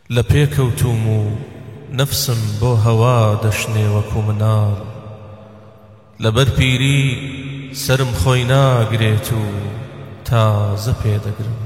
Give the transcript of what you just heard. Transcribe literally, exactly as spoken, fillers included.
لپێکەوتوم و نفسم بۆ هەوا دەشنێ وەکو مناڵ لەبەر پیری سرم خۆی ناگرێت و تازە پێدەگرم